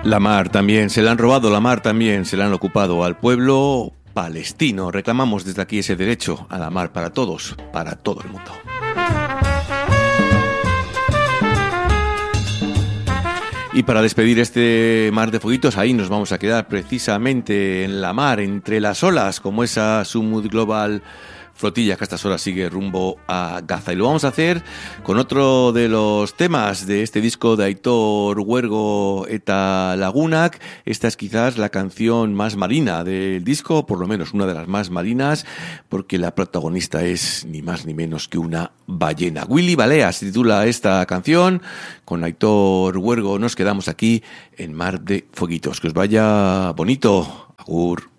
La mar también, se la han robado, la mar también, se la han ocupado al pueblo palestino. Reclamamos desde aquí ese derecho a la mar para todos, para todo el mundo. Y para despedir este mar de fueguitos, ahí nos vamos a quedar precisamente en la mar, entre las olas, como esa Sumud Global flotilla que a estas horas sigue rumbo a Gaza. Y lo vamos a hacer con otro de los temas de este disco de Aitor Huergo eta Lagunak. Esta es quizás la canción más marina del disco, por lo menos una de las más marinas, porque la protagonista es ni más ni menos que una ballena. Willy Balea se titula esta canción. Con Aitor Huergo nos quedamos aquí en Mar de Fueguitos. Que os vaya bonito. Agur.